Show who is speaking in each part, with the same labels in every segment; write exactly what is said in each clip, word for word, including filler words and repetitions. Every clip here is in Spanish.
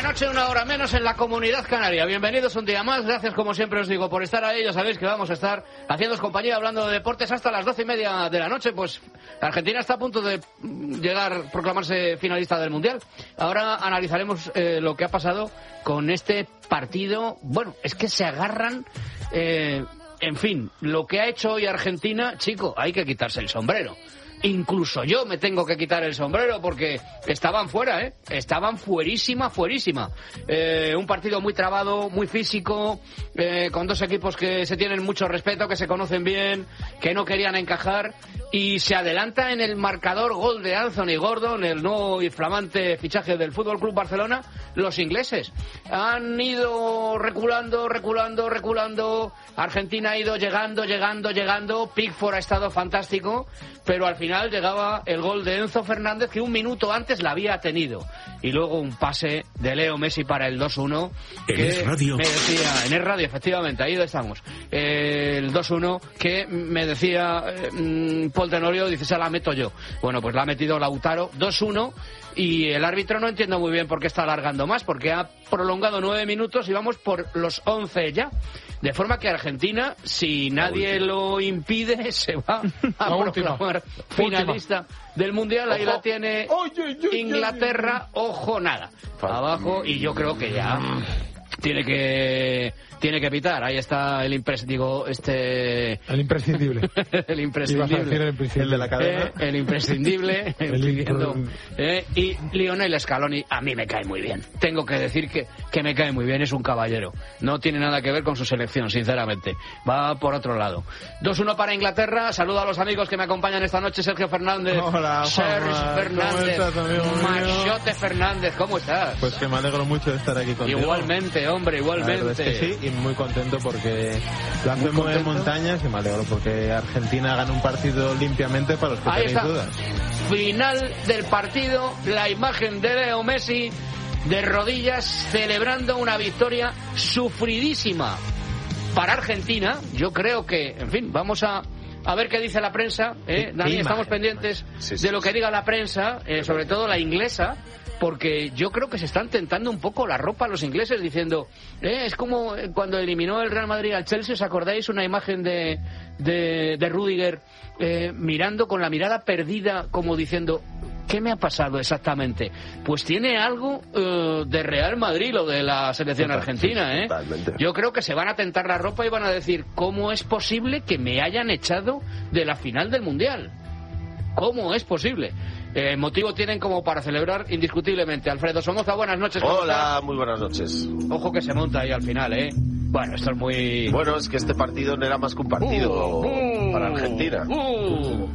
Speaker 1: noche, una hora menos en la Comunidad Canaria. Bienvenidos un día más. Gracias, como siempre os digo, por estar ahí. Ya sabéis que vamos a estar haciéndoos compañía, hablando de deportes hasta las doce y media de la noche. Pues Argentina está a punto de llegar, proclamarse finalista del Mundial. Ahora analizaremos eh, lo que ha pasado con este partido. Bueno, es que se agarran... Eh, en fin, lo que ha hecho hoy Argentina, chico, hay que quitarse el sombrero. Incluso yo me tengo que quitar el sombrero porque estaban fuera, ¿eh? Estaban fuerísima, fuerísima. Eh, un partido muy trabado, muy físico, eh, con dos equipos que se tienen mucho respeto, que se conocen bien, que no querían encajar. Y se adelanta en el marcador gol de Anthony Gordon, el nuevo y flamante fichaje del F C Barcelona, los ingleses. Han ido reculando, reculando, reculando. Argentina ha ido llegando, llegando, llegando. Pickford ha estado fantástico, pero al final llegaba el gol de Enzo Fernández, que un minuto antes la había tenido. Y luego un pase de Leo Messi para el dos uno.
Speaker 2: En Es Radio.
Speaker 1: Me decía, en Es Radio, efectivamente, ahí estamos. Eh, el dos uno que me decía eh, Paul Tenorio, dice, se la meto yo. Bueno, pues la ha metido Lautaro, dos uno. Y el árbitro no entiendo muy bien por qué está alargando más, porque ha prolongado nueve minutos y vamos por los once ya. De forma que Argentina, si nadie lo impide, se va a proclamar finalista del Mundial. Ahí la tiene Inglaterra, ojo, nada. Abajo, y yo creo que ya tiene que tiene que pitar. Ahí está el impres, digo, este
Speaker 3: el imprescindible.
Speaker 1: el imprescindible.
Speaker 3: El, imprescindible.
Speaker 2: el de la cadena.
Speaker 1: Eh, el imprescindible.
Speaker 3: el
Speaker 1: pidiendo, eh, y Lionel Scaloni a mí me cae muy bien. Tengo que decir que, que me cae muy bien, es un caballero. No tiene nada que ver con su selección, sinceramente. Va por otro lado. dos uno para Inglaterra. Saludo a los amigos que me acompañan esta noche. Sergio Fernández.
Speaker 2: Hola,
Speaker 1: Sergio Fernández.
Speaker 2: ¿Cómo estás, amigo
Speaker 1: Machote Fernández, ¿cómo estás?
Speaker 2: Pues que me alegro mucho de estar aquí contigo.
Speaker 1: Igualmente, hombre, igualmente.
Speaker 2: La verdad es que sí, y muy contento porque lo hace mover montañas y me alegro porque Argentina gana un partido limpiamente para los que
Speaker 1: Ahí
Speaker 2: tenéis
Speaker 1: está.
Speaker 2: dudas.
Speaker 1: Final del partido, la imagen de Leo Messi de rodillas celebrando una victoria sufridísima para Argentina. Yo creo que, en fin, vamos a a ver qué dice la prensa, ¿eh? Dani, estamos pendientes sí, sí, de lo que diga la prensa, eh, sobre todo la inglesa, porque yo creo que se están tentando un poco la ropa los ingleses diciendo, eh, es como cuando eliminó el Real Madrid al Chelsea, ¿os acordáis? Una imagen de, de, de Rüdiger eh, mirando con la mirada perdida, como diciendo, ¿qué me ha pasado exactamente? Pues tiene algo uh, de Real Madrid, lo de la selección Total, argentina, ¿eh?
Speaker 4: Totalmente.
Speaker 1: Yo creo que se van a tentar la ropa y van a decir, ¿cómo es posible que me hayan echado de la final del Mundial? ¿Cómo es posible? Eh, motivo tienen como para celebrar indiscutiblemente. Alfredo Somoza, buenas noches.
Speaker 4: Hola, muy buenas noches.
Speaker 1: Ojo que se monta ahí al final, ¿eh? Bueno, esto es muy...
Speaker 4: Bueno, es que este partido no era más que un partido
Speaker 1: uh, uh,
Speaker 4: para Argentina.
Speaker 1: Uh.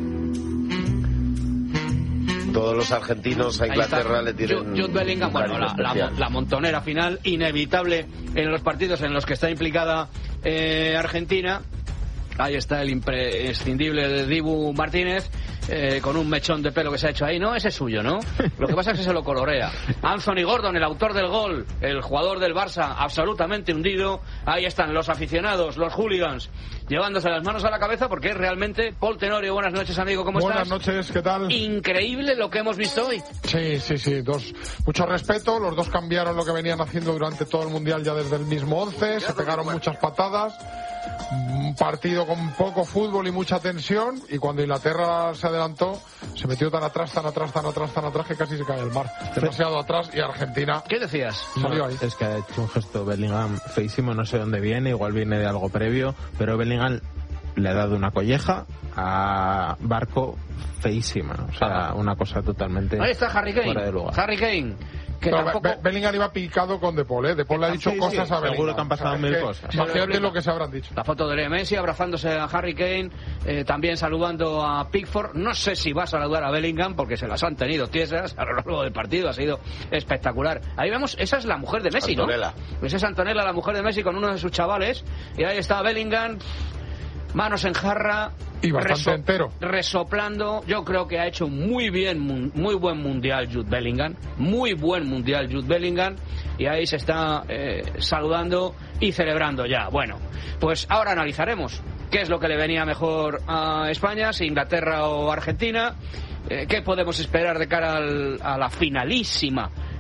Speaker 4: Todos los argentinos a Inglaterra le tienen...
Speaker 1: Jude Bellingham, bueno, la, la, la montonera final inevitable en los partidos en los que está implicada eh, Argentina. Ahí está el imprescindible de Dibu Martínez, eh, con un mechón de pelo que se ha hecho ahí. No, ese es suyo, ¿no? Lo que pasa es que se lo colorea. Anthony Gordon, el autor del gol, el jugador del Barça, absolutamente hundido. Ahí están los aficionados, los hooligans, llevándose las manos a la cabeza porque es realmente... Paul Tenorio, buenas noches, amigo, ¿cómo
Speaker 3: buenas
Speaker 1: estás?
Speaker 3: Buenas noches, ¿qué tal?
Speaker 1: Increíble lo que hemos visto hoy.
Speaker 3: Sí, sí, sí, dos, mucho respeto. Los dos cambiaron lo que venían haciendo durante todo el Mundial ya desde el mismo once. Se pegaron muchas patadas. Un partido con poco fútbol y mucha tensión, y cuando Inglaterra se adelantó se metió tan atrás, tan atrás, tan atrás, tan atrás que casi se cae el mar. Demasiado atrás, y Argentina...
Speaker 1: ¿Qué decías?
Speaker 3: Salió ahí.
Speaker 2: Es que ha hecho un gesto Bellingham feísimo, no sé dónde viene, igual viene de algo previo, pero Bellingham le ha dado una colleja a Barco feísima, o sea, una cosa totalmente
Speaker 1: ahí está Harry Kane,
Speaker 2: fuera de lugar.
Speaker 1: Harry Kane. Que
Speaker 3: no,
Speaker 1: tampoco...
Speaker 3: Be Bellingham iba picado con De Paul, ¿eh? De Paul le ha dicho
Speaker 2: sí,
Speaker 3: cosas
Speaker 2: sí,
Speaker 3: a Bellingham.
Speaker 2: Seguro que han pasado o sea, mil cosas.
Speaker 3: Imagínate lo que se habrán dicho.
Speaker 1: La foto de Messi abrazándose a Harry Kane, eh, también saludando a Pickford. No sé si va a saludar a Bellingham porque se las han tenido tiesas a lo largo del partido. Ha sido espectacular. Ahí vemos, esa es la mujer de Messi,
Speaker 4: Antonella.
Speaker 1: ¿no? Pues es Antonella, la mujer de Messi, con uno de sus chavales. Y ahí está Bellingham, manos en jarra.
Speaker 3: Y bastante
Speaker 1: reso
Speaker 3: entero.
Speaker 1: Resoplando. Yo creo que ha hecho muy bien, muy buen mundial Jude Bellingham. Muy buen mundial Jude Bellingham. Y ahí se está eh, saludando y celebrando ya. Bueno, pues ahora analizaremos qué es lo que le venía mejor a España, si Inglaterra o Argentina. Eh, ¿Qué podemos esperar de cara al, a la finalísima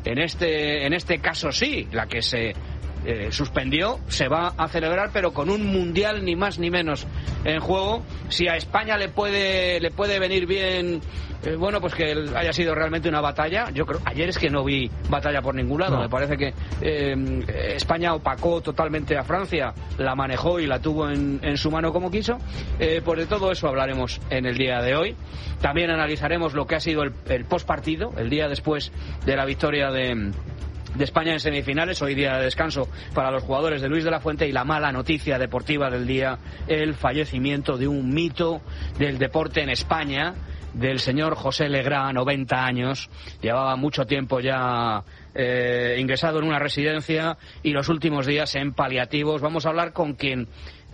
Speaker 1: en este, en este caso sí, la que se eh, suspendió, se va a celebrar, pero con un mundial ni más ni menos en juego. Si a España le puede, le puede venir bien, eh, bueno, pues que haya sido realmente una batalla. Yo creo, ayer es que no vi batalla por ningún lado. No. Me parece que eh, España opacó totalmente a Francia, la manejó y la tuvo en, en su mano como quiso. Eh, pues de todo eso hablaremos en el día de hoy. También analizaremos lo que ha sido el, el postpartido, el día después de la victoria de de España en semifinales. Hoy día de descanso para los jugadores de Luis de la Fuente, y la mala noticia deportiva del día, el fallecimiento de un mito del deporte en España, del señor José Legrá, noventa años, llevaba mucho tiempo ya eh, ingresado en una residencia y los últimos días en paliativos. Vamos a hablar con quien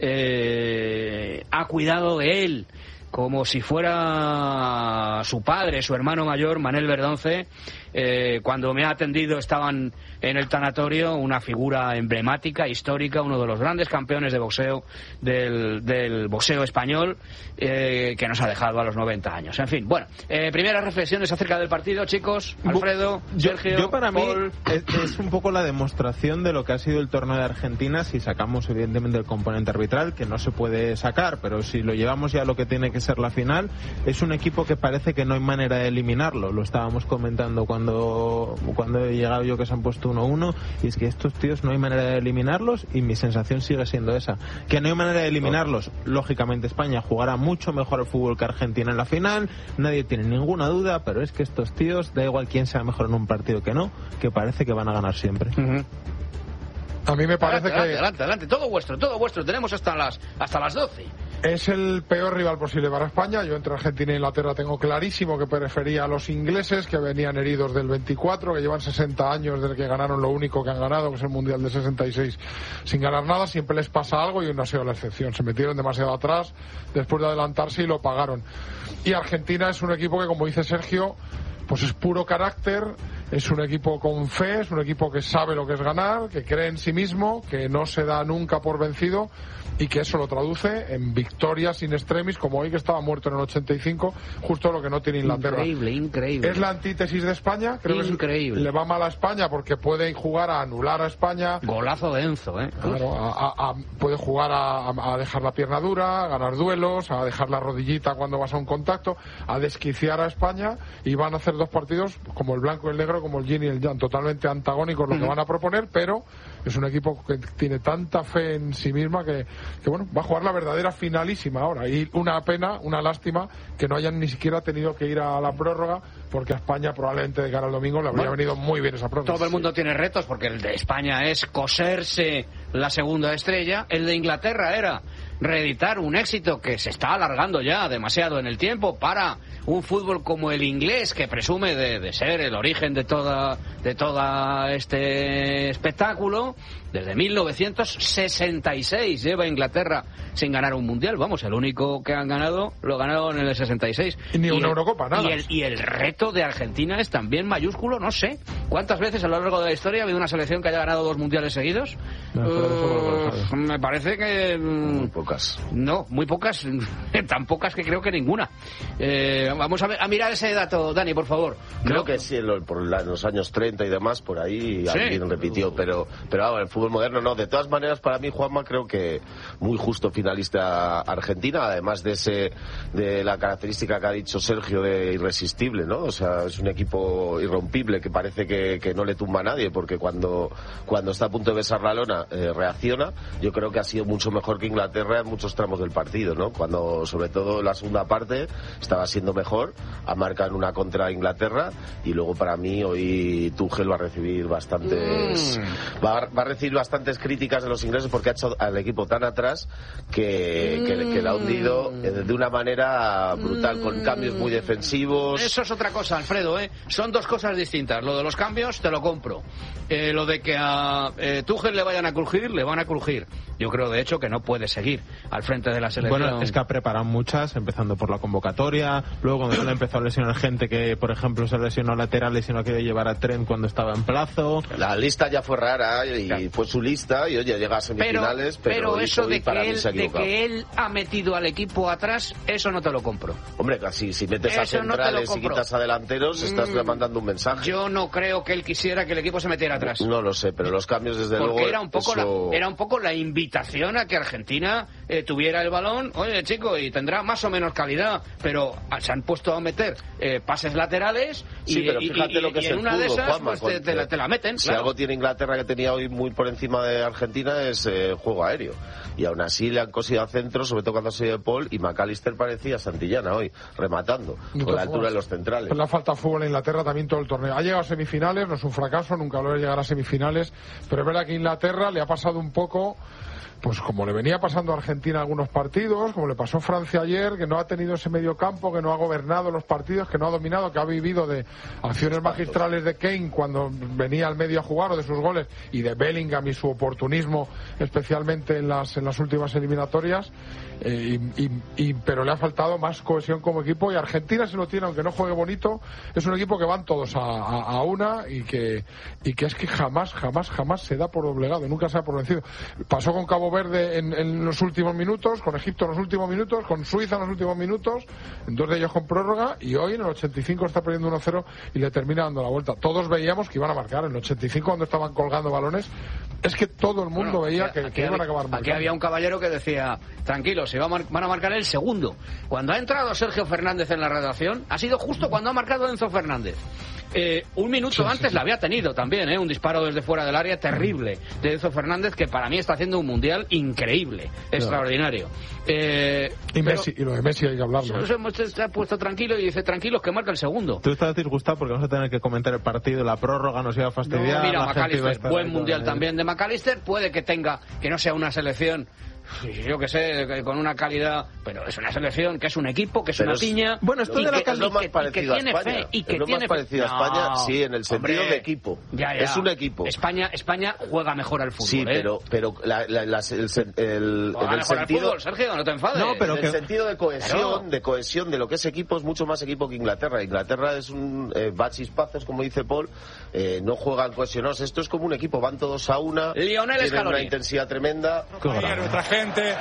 Speaker 1: eh, ha cuidado de él como si fuera su padre, su hermano mayor, Manel Verdonce. Eh, cuando me ha atendido estaban en el tanatorio, una figura emblemática, histórica, uno de los grandes campeones de boxeo del, del boxeo español, eh, que nos ha dejado a los noventa años. En fin, bueno, eh, primeras reflexiones acerca del partido, chicos. Alfredo,
Speaker 2: yo,
Speaker 1: Sergio,
Speaker 2: yo para
Speaker 1: Paul.
Speaker 2: mí es, es un poco la demostración de lo que ha sido el torneo de Argentina, si sacamos evidentemente el componente arbitral, que no se puede sacar, pero si lo llevamos ya a lo que tiene que ser la final, es un equipo que parece que no hay manera de eliminarlo. Lo estábamos comentando cuando Cuando, cuando he llegado yo, que se han puesto uno uno, y es que estos tíos no hay manera de eliminarlos, y mi sensación sigue siendo esa, que no hay manera de eliminarlos. Lógicamente España jugará mucho mejor al fútbol que Argentina en la final, nadie tiene ninguna duda, pero es que estos tíos, da igual quién sea mejor en un partido que no, que parece que van a ganar siempre.
Speaker 1: Uh-huh.
Speaker 3: A mí me parece
Speaker 1: adelante,
Speaker 3: que...
Speaker 1: Adelante, adelante, todo vuestro, todo vuestro. Tenemos hasta las hasta las doce.
Speaker 3: Es el peor rival posible para España. Yo entre Argentina e Inglaterra tengo clarísimo que prefería a los ingleses, que venían heridos del veinticuatro, que llevan sesenta años desde que ganaron lo único que han ganado, que es el Mundial de sesenta y seis, sin ganar nada. Siempre les pasa algo y hoy no ha sido la excepción. Se metieron demasiado atrás después de adelantarse y lo pagaron. Y Argentina es un equipo que, como dice Sergio, pues es puro carácter, es un equipo con fe, es un equipo que sabe lo que es ganar, que cree en sí mismo, que no se da nunca por vencido, y que eso lo traduce en victorias in extremis, como hoy, que estaba muerto en el ochenta y cinco, justo lo que no tiene Inglaterra.
Speaker 1: Increíble, increíble.
Speaker 3: Es la antítesis de España. Creo
Speaker 1: increíble.
Speaker 3: Que le va mal a España porque puede jugar a anular a España.
Speaker 1: Golazo de Enzo, ¿eh?
Speaker 3: Claro, a, a, a, puede jugar a, a dejar la pierna dura, a ganar duelos, a dejar la rodillita cuando vas a un contacto, a desquiciar a España, y van a hacer dos partidos como el blanco y el negro, como el yin y el yang, totalmente antagónicos lo que van a proponer, pero es un equipo que tiene tanta fe en sí misma que, que bueno, va a jugar la verdadera finalísima ahora. Y una pena, una lástima que no hayan ni siquiera tenido que ir a la prórroga, porque a España probablemente de cara al domingo le habría bueno, venido muy bien esa prórroga.
Speaker 1: Todo el mundo tiene retos, porque el de España es coserse la segunda estrella, el de Inglaterra era reeditar un éxito que se está alargando ya demasiado en el tiempo para un fútbol como el inglés, que presume de, de ser el origen de toda de toda este espectáculo. Desde mil novecientos sesenta y seis lleva Inglaterra sin ganar un mundial. Vamos, el único que han ganado lo ganaron en el sesenta y seis.
Speaker 3: Y ni
Speaker 1: y
Speaker 3: una
Speaker 1: el,
Speaker 3: Eurocopa, nada.
Speaker 1: Y el, y el reto de Argentina es también mayúsculo. No sé cuántas veces a lo largo de la historia ha habido una selección que haya ganado dos mundiales seguidos.
Speaker 2: No,
Speaker 1: uh, me parece que
Speaker 4: muy pocas.
Speaker 1: No, muy pocas, tan pocas que creo que ninguna. Eh, vamos a, ver, a mirar ese dato, Dani, por favor.
Speaker 4: Creo
Speaker 1: no.
Speaker 4: que sí, en, lo, por la, en los años treinta y demás, por ahí
Speaker 1: sí.
Speaker 4: alguien repitió, pero pero ahora el fútbol moderno no. De todas maneras, para mí, Juanma, creo que muy justo finalista Argentina, además de ese de la característica que ha dicho Sergio de irresistible, ¿no? O sea, es un equipo irrompible que parece que, que no le tumba a nadie, porque cuando cuando está a punto de besar la lona eh, reacciona. Yo creo que ha sido mucho mejor que Inglaterra en muchos tramos del partido, ¿no? Cuando, sobre todo la segunda parte, estaba siendo mejor, ha marcado una contra Inglaterra, y luego para mí hoy Tuchel va a recibir bastantes mm. va, a, va a recibir bastantes críticas de los ingleses, porque ha hecho al equipo tan atrás que, mm. que, que la ha hundido de una manera brutal, mm. con cambios muy defensivos.
Speaker 1: Eso es otra cosa, Alfredo, ¿eh? Son dos cosas distintas. Lo de los cambios te lo compro. Eh, lo de que a eh, Tuchel le vayan a crujir, le van a crujir. Yo creo, de hecho, que no puede seguir al frente de la selección.
Speaker 2: Bueno, es que ha preparado muchas, empezando por la convocatoria, luego cuando se le empezó a lesionar gente que, por ejemplo, se lesionó laterales y no quería llevar a Trent cuando estaba en plazo.
Speaker 4: La lista ya fue rara y ya fue su lista y oye, llega a semifinales, pero,
Speaker 1: pero, pero eso de que,
Speaker 4: para
Speaker 1: él, de que él ha metido al equipo atrás, eso no te lo compro.
Speaker 4: Hombre, casi si metes
Speaker 1: eso
Speaker 4: a centrales no y quitas a delanteros, estás mm, mandando un mensaje.
Speaker 1: Yo no creo que él quisiera que el equipo se metiera atrás.
Speaker 4: No lo sé, pero los cambios desde
Speaker 1: Porque
Speaker 4: luego...
Speaker 1: era un poco
Speaker 4: eso...
Speaker 1: la, era un poco la invitación a que Argentina eh, tuviera el balón, oye chico, y tendrá más o menos calidad, pero se han puesto a meter eh, pases laterales y,
Speaker 4: sí, pero fíjate
Speaker 1: y,
Speaker 4: lo que
Speaker 1: y
Speaker 4: es
Speaker 1: en
Speaker 4: el
Speaker 1: una
Speaker 4: fútbol,
Speaker 1: de esas
Speaker 4: Juanma,
Speaker 1: pues te, te, la, te la meten.
Speaker 4: Si
Speaker 1: claro.
Speaker 4: algo tiene Inglaterra que tenía hoy muy por encima de Argentina es eh, juego aéreo. Y aún así le han cosido a centro, sobre todo cuando ha sido de Paul, y McAllister parecía Santillana hoy, rematando, no con la altura de los centrales.
Speaker 3: Pues le falta fútbol a Inglaterra también todo el torneo. Ha llegado a semifinales, no es un fracaso, nunca lo de llegar a semifinales, pero es verdad que Inglaterra le ha pasado un poco... Pues como le venía pasando a Argentina algunos partidos, como le pasó a Francia ayer, que no ha tenido ese medio campo, que no ha gobernado los partidos, que no ha dominado, que ha vivido de acciones magistrales de Kane cuando venía al medio a jugar o de sus goles, y de Bellingham y su oportunismo, especialmente en las, en las últimas eliminatorias, eh, y, y, y, pero le ha faltado más cohesión como equipo, y Argentina se lo tiene, aunque no juegue bonito, es un equipo que van todos a, a, a una y que, y que es que jamás, jamás, jamás se da por doblegado, nunca se da por vencido. Pasó con Cabo Verde en, en los últimos minutos, con Egipto en los últimos minutos, con Suiza en los últimos minutos, dos de ellos con prórroga, y hoy en el ochenta y cinco está perdiendo uno cero y le termina dando la vuelta. Todos veíamos que iban a marcar en el ochenta y cinco cuando estaban colgando balones, es que todo el mundo bueno, veía aquí, que,
Speaker 1: aquí
Speaker 3: que iban
Speaker 1: había,
Speaker 3: a acabar marcando.
Speaker 1: Aquí había un caballero que decía, tranquilos, se va a mar- van a marcar el segundo. Cuando ha entrado Sergio Fernández en la redacción, ha sido justo cuando ha marcado Enzo Fernández. Eh, un minuto sí, antes sí, sí. la había tenido también, ¿eh? Un disparo desde fuera del área terrible de Enzo Fernández, que para mí está haciendo un mundial increíble, no. extraordinario. Eh,
Speaker 3: y, Messi, y lo de Messi hay que hablarlo.
Speaker 1: Se, ¿eh? se ha puesto tranquilo y dice, tranquilos, que marca el segundo.
Speaker 2: Tú estás disgustado porque vamos a tener que comentar el partido, la prórroga nos iba a fastidiar.
Speaker 1: No, mira, McAllister, buen mundial
Speaker 2: con
Speaker 1: también de McAllister, puede que tenga, que no sea una selección... yo que sé, con una calidad, pero es una selección que es un equipo, que es pero una piña.
Speaker 2: Bueno, esto de la calidad
Speaker 4: es lo más parecido a España.
Speaker 1: Y que
Speaker 4: es lo
Speaker 1: tiene
Speaker 4: más parecido
Speaker 1: fe.
Speaker 4: a España,
Speaker 1: no,
Speaker 4: sí, en el sentido
Speaker 1: hombre,
Speaker 4: de equipo.
Speaker 1: Ya, ya.
Speaker 4: Es un equipo.
Speaker 1: España, España juega mejor al fútbol.
Speaker 4: Sí,
Speaker 1: ¿eh?
Speaker 4: pero, pero la, la, la, el, el,
Speaker 1: juega
Speaker 4: en el sentido,
Speaker 1: fútbol, Sergio, no te enfades.
Speaker 4: No, pero en
Speaker 2: que...
Speaker 4: el sentido de cohesión,
Speaker 1: pero...
Speaker 4: de cohesión de lo que es equipo, es mucho más equipo que Inglaterra. Inglaterra es un eh, va chispazos, como dice Paul, eh, no juegan cohesionados. Esto es como un equipo, van todos a una,
Speaker 1: Lionel
Speaker 4: tienen
Speaker 1: Scaloni.
Speaker 4: una intensidad tremenda.
Speaker 5: Nuestra gente.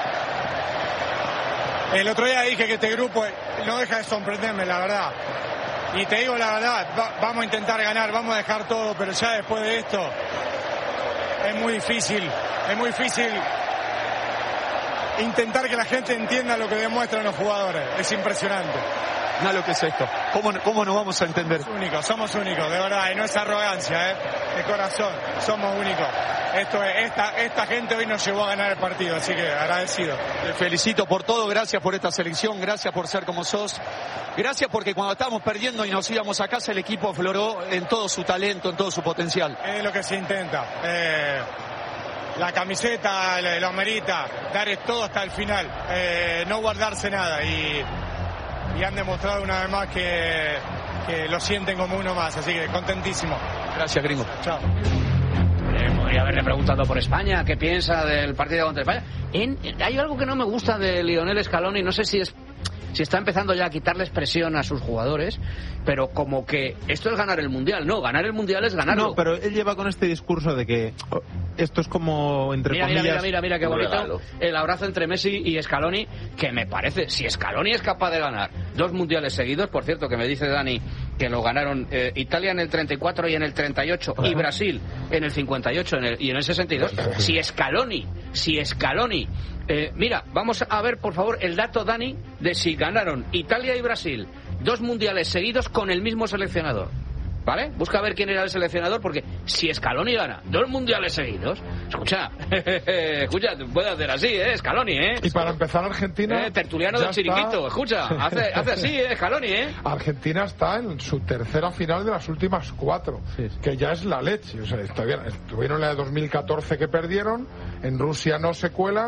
Speaker 5: El otro día dije que este grupo no deja de sorprenderme, la verdad. Y te digo la verdad, va, vamos a intentar ganar, vamos a dejar todo, pero ya después de esto es muy difícil, es muy difícil intentar que la gente entienda lo que demuestran los jugadores. Es impresionante.
Speaker 6: No, lo que es esto. ¿Cómo, cómo nos vamos a entender?
Speaker 5: Somos únicos, somos únicos, de verdad, y no es arrogancia, ¿eh? De corazón, somos únicos. Esto es, esta, esta gente hoy nos llevó a ganar el partido, así que agradecido.
Speaker 6: Te felicito por todo, gracias por esta selección, gracias por ser como sos. Gracias porque cuando estábamos perdiendo y nos íbamos a casa, el equipo afloró en todo su talento, en todo su potencial.
Speaker 5: Es lo que se intenta. Eh, la camiseta lo amerita, dar todo hasta el final, eh, no guardarse nada. Y, y han demostrado una vez más que, que lo sienten como uno más, así que contentísimo.
Speaker 6: Gracias, gringo.
Speaker 5: Chao.
Speaker 1: Podría haberle preguntado por España, qué piensa del partido contra España. En, hay algo que no me gusta de Lionel Scaloni, no sé si es si está empezando ya a quitarles presión a sus jugadores, pero como que esto es ganar el Mundial. No, ganar el Mundial es ganarlo.
Speaker 2: No, pero él lleva con este discurso de que esto es como, entre
Speaker 1: mira,
Speaker 2: comillas...
Speaker 1: Mira, mira, mira, qué bonito
Speaker 4: regalo.
Speaker 1: El abrazo entre Messi y Scaloni, que me parece, si Scaloni es capaz de ganar dos Mundiales seguidos, por cierto, que me dice Dani que lo ganaron eh, Italia en el treinta y cuatro y en el treinta y ocho, y Brasil en el cincuenta y ocho en el, y en el sesenta y dos, si Scaloni, si Scaloni... Eh, mira, vamos a ver, por favor, el dato, Dani, de si ganaron Italia y Brasil dos mundiales seguidos con el mismo seleccionador. ¿Vale? Busca ver quién era el seleccionador, porque si Scaloni gana dos mundiales seguidos, escucha, escucha, puede hacer así, ¿eh? Scaloni, ¿eh?
Speaker 3: Y para empezar, Argentina...
Speaker 1: Eh, tertuliano del chiringuito, escucha, hace, hace así, ¿eh? Scaloni, ¿eh?
Speaker 3: Argentina está en su tercera final de las últimas cuatro, sí, sí. que ya es la leche. O sea, estuvieron en la de dos mil catorce que perdieron, en Rusia no se cuelan,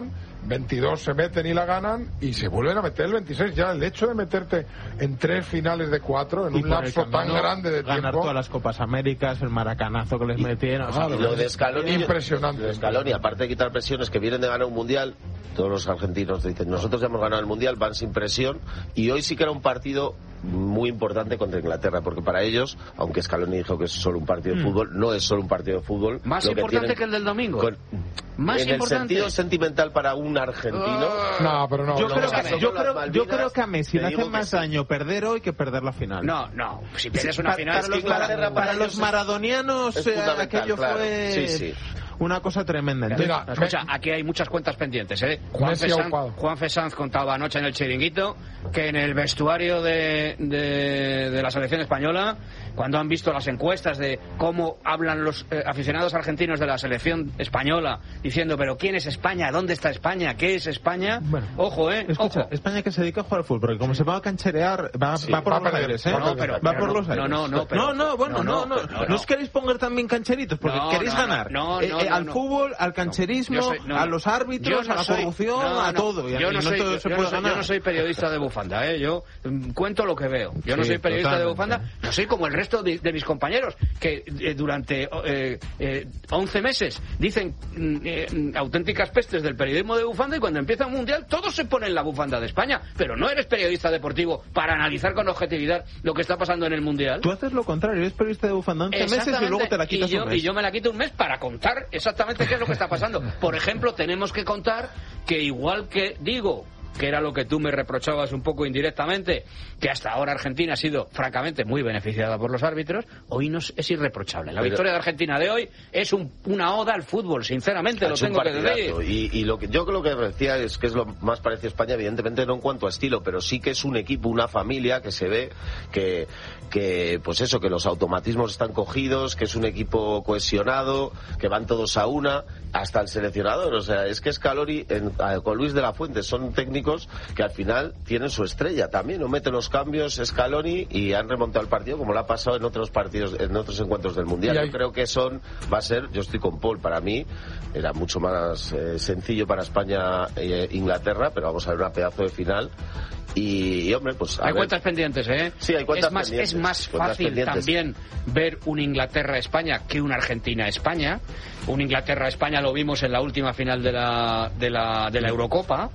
Speaker 3: veintidós se meten y la ganan y se vuelven a meter el veintiséis. Ya el hecho de meterte en tres finales de cuatro, en
Speaker 2: y
Speaker 3: un lapso tan grande de
Speaker 2: ganar
Speaker 3: tiempo...
Speaker 2: todas las Copas Américas, el maracanazo que les metieron...
Speaker 4: Y, o lo de Scaloni,
Speaker 3: impresionante.
Speaker 4: Lo de Scaloni, aparte de quitar presiones, que vienen de ganar un mundial, todos los argentinos dicen, nosotros ya hemos ganado el mundial, van sin presión, y hoy sí que era un partido muy importante contra Inglaterra, porque para ellos, aunque Scaloni dijo que es solo un partido de
Speaker 1: Mm.
Speaker 4: fútbol, no es solo un partido de fútbol.
Speaker 1: Más
Speaker 4: Lo que
Speaker 1: importante
Speaker 4: tienen
Speaker 1: que el del domingo.
Speaker 4: con-
Speaker 1: Más
Speaker 4: en
Speaker 1: importante.
Speaker 4: el sentido sentimental para un argentino.
Speaker 3: No, pero no.
Speaker 2: Yo,
Speaker 3: no,
Speaker 2: creo
Speaker 3: no,
Speaker 2: que,
Speaker 3: no.
Speaker 2: yo,
Speaker 4: las
Speaker 2: creo,
Speaker 4: Malvinas,
Speaker 2: yo creo que a Messi
Speaker 4: te
Speaker 2: le
Speaker 4: digo
Speaker 2: hace
Speaker 4: que
Speaker 2: más
Speaker 4: sí.
Speaker 2: daño perder hoy que perder la final.
Speaker 1: No, no. Si pierdes una
Speaker 2: Pa-
Speaker 1: final...
Speaker 2: para,
Speaker 1: es
Speaker 2: los,
Speaker 1: que
Speaker 2: para-
Speaker 4: Inglaterra
Speaker 2: para
Speaker 4: para
Speaker 2: los
Speaker 4: ellos es-
Speaker 2: maradonianos
Speaker 4: es
Speaker 2: eh,
Speaker 4: fundamental,
Speaker 2: aquello
Speaker 4: claro.
Speaker 2: fue
Speaker 4: Sí, sí.
Speaker 2: una cosa tremenda. Entonces,
Speaker 3: Mira,
Speaker 1: Escucha, aquí hay muchas cuentas pendientes, ¿eh? Juan
Speaker 3: Messi
Speaker 1: Fesanz,
Speaker 3: aupado.
Speaker 1: Juan Fesanz contaba anoche en el Chiringuito que en el vestuario de, de, de la selección española, cuando han visto las encuestas de cómo hablan los eh, aficionados argentinos de la selección española, diciendo, pero ¿quién es España? ¿Dónde está España? ¿Qué es España?
Speaker 2: Bueno,
Speaker 1: Ojo, ¿eh?
Speaker 2: escucha,
Speaker 1: Ojo.
Speaker 2: España que se dedica a jugar al fútbol, porque como se va a cancherear, va,
Speaker 4: Sí,
Speaker 2: va por
Speaker 3: va a
Speaker 2: los
Speaker 3: perder.
Speaker 2: aires, ¿eh?
Speaker 3: No,
Speaker 1: no, pero-
Speaker 2: va
Speaker 1: pero
Speaker 2: por
Speaker 1: no,
Speaker 2: los
Speaker 1: no,
Speaker 2: aires.
Speaker 1: no, no, pero-
Speaker 2: no, no, bueno,
Speaker 1: no,
Speaker 2: no, no,
Speaker 1: no,
Speaker 2: no,
Speaker 1: no.
Speaker 2: os queréis poner también cancheritos, porque
Speaker 1: No,
Speaker 2: queréis
Speaker 1: no, no,
Speaker 2: ganar
Speaker 1: no,
Speaker 2: Eh,
Speaker 1: no,
Speaker 2: eh,
Speaker 1: no,
Speaker 2: al
Speaker 1: no.
Speaker 2: fútbol, al cancherismo,
Speaker 1: Yo soy- no,
Speaker 2: a
Speaker 1: no.
Speaker 2: los árbitros,
Speaker 1: Yo no
Speaker 2: a la
Speaker 1: soy-
Speaker 2: corrupción,
Speaker 1: no,
Speaker 2: a
Speaker 1: no.
Speaker 2: todo. Y,
Speaker 1: Yo
Speaker 2: y
Speaker 1: no soy,
Speaker 2: todo
Speaker 1: yo,
Speaker 2: se
Speaker 1: yo
Speaker 2: puede
Speaker 1: no soy, yo
Speaker 2: ganar.
Speaker 1: no soy periodista de bufanda, ¿eh? Yo mm, cuento lo que veo. Yo no
Speaker 2: Sí,
Speaker 1: soy periodista de
Speaker 2: totalmente.
Speaker 1: bufanda. No soy como el resto de, de mis compañeros que eh, durante eh, eh, once meses dicen mm, eh, mm, auténticas pestes del periodismo de bufanda y cuando empieza un mundial todos se ponen la bufanda de España. Pero no eres periodista deportivo para analizar con objetividad lo que está pasando en el mundial.
Speaker 2: Tú haces lo contrario, eres periodista de bufanda once meses y
Speaker 1: Exactamente.
Speaker 2: luego te la quitas
Speaker 1: y yo,
Speaker 2: un mes.
Speaker 1: y yo me la quito un mes para contar exactamente qué es lo que está pasando. Por ejemplo, tenemos que contar que igual que digo, que era lo que tú me reprochabas un poco indirectamente, que hasta ahora Argentina ha sido francamente muy beneficiada por los árbitros, hoy no es, es irreprochable. La
Speaker 4: Pero-
Speaker 1: victoria de Argentina de hoy es un- una oda al fútbol, sinceramente,
Speaker 4: Ha
Speaker 1: lo
Speaker 4: hecho un
Speaker 1: tengo que
Speaker 4: partidazo.
Speaker 1: decir.
Speaker 4: Y, y lo que yo creo que decía es que es lo más parecido a España, evidentemente no en cuanto a estilo, pero sí que es un equipo, una familia que se ve que, que pues eso, que los automatismos están cogidos, que es un equipo cohesionado, que van todos a una, hasta el seleccionador. O sea, es que Scaloni en- a- con Luis de la Fuente son técnicos que al final tienen su estrella también, no meten los cambios Scaloni y han remontado el partido como lo ha pasado en otros partidos, en otros encuentros del Mundial.
Speaker 3: Y hay-
Speaker 4: Yo creo que son, va a ser, yo estoy con Paul, para mí era mucho más eh, sencillo para España e Inglaterra, pero vamos a ver una pedazo de final y, y, hombre, pues a
Speaker 1: Hay
Speaker 4: ver.
Speaker 1: cuentas pendientes, ¿eh?
Speaker 4: Sí, hay cuentas
Speaker 1: es más,
Speaker 4: pendientes,
Speaker 1: es más
Speaker 4: cuentas
Speaker 1: fácil
Speaker 4: pendientes.
Speaker 1: también ver un Inglaterra-España que un Argentina-España. Un Inglaterra-España lo vimos en la última final de la, de la, de la Eurocopa.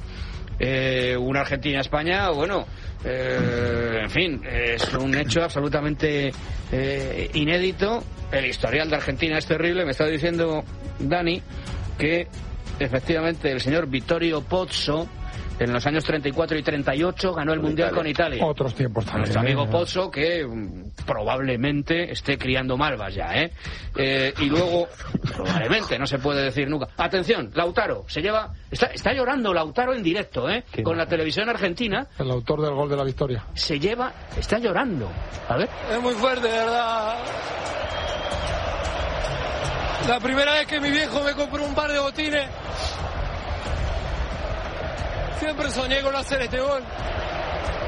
Speaker 1: Eh, una Argentina-España, bueno, eh, en fin, es un hecho absolutamente eh, inédito. El historial de Argentina es terrible. Me está diciendo Dani que efectivamente el señor Vittorio Pozzo en los años treinta y cuatro y treinta y ocho ganó el
Speaker 4: Con
Speaker 1: Mundial
Speaker 4: Italia.
Speaker 1: con Italia.
Speaker 3: Otros tiempos también.
Speaker 1: Nuestro amigo
Speaker 3: ¿eh?
Speaker 1: Pozzo, que mm, probablemente esté criando malvas ya, ¿eh? Eh, y luego, probablemente, no se puede decir nunca. Atención, Lautaro, se lleva... Está, está llorando Lautaro en directo, ¿eh?
Speaker 2: Qué
Speaker 1: Con la
Speaker 2: mal.
Speaker 1: televisión argentina.
Speaker 3: El autor del gol de la victoria.
Speaker 1: Se lleva... Está llorando. A ver.
Speaker 7: Es muy fuerte, de verdad. La primera vez que mi viejo me compró un par de botines, siempre soñé con hacer este gol.